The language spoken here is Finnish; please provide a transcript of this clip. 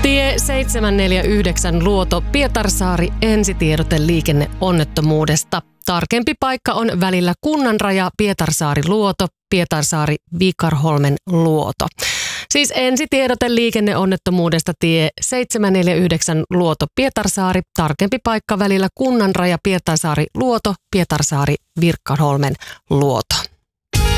Tie 749 Luoto Pietarsaari, ensitiedote liikenneonnettomuudesta. Tarkempi paikka on välillä Kunnanraja Pietarsaari Luoto, Pietarsaari Vikarholmen Luoto. Siis ensitiedote liikenneonnettomuudesta tie 749 Luoto Pietarsaari, tarkempi paikka välillä Kunnanraja Pietarsaari Luoto, Pietarsaari Vikarholmen Luoto.